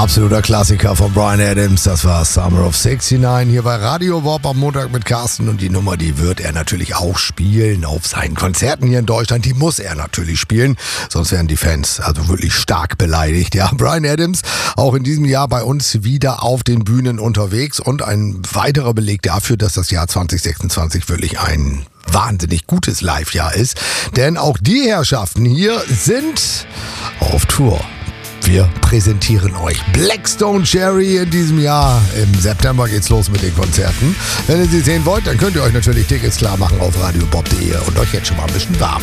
Absoluter Klassiker von Bryan Adams, das war Summer of '69 hier bei Radio Warp am Montag mit Carsten und die Nummer, die wird er natürlich auch spielen auf seinen Konzerten hier in Deutschland, die muss er natürlich spielen, sonst wären die Fans also wirklich stark beleidigt. Ja, Bryan Adams auch in diesem Jahr bei uns wieder auf den Bühnen unterwegs und ein weiterer Beleg dafür, dass das Jahr 2026 wirklich ein wahnsinnig gutes Live-Jahr ist, denn auch die Herrschaften hier sind auf Tour. Wir präsentieren euch Blackstone Cherry in diesem Jahr. Im September geht's los mit den Konzerten. Wenn ihr sie sehen wollt, dann könnt ihr euch natürlich Tickets klar machen auf radiobob.de und euch jetzt schon mal ein bisschen warm